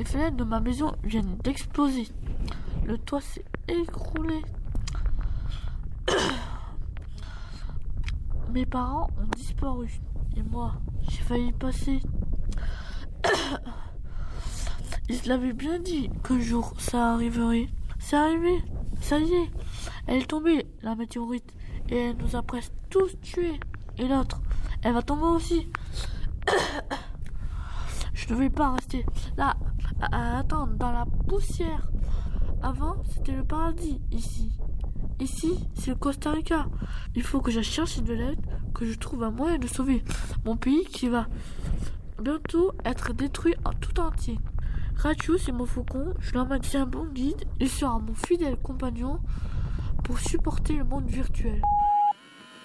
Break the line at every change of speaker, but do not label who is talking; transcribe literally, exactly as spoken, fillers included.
Les fenêtres de ma maison viennent d'exploser. Le toit s'est écroulé. Mes parents ont disparu. Et moi, j'ai failli y passer. Ils l'avaient bien dit qu'un jour ça arriverait. C'est arrivé. Ça y est. Elle est tombée, la météorite. Et elle nous a presque tous tués. Et l'autre, elle va tomber aussi. Je ne vais pas rester là à attendre dans la poussière. Avant, c'était le paradis ici. Ici, c'est le Costa Rica. Il faut que j'aille chercher de l'aide, que je trouve un moyen de sauver mon pays qui va bientôt être détruit en tout entier. Rachou, c'est mon faucon. Je lui maintiens un bon guide. Il sera mon fidèle compagnon pour supporter le monde virtuel.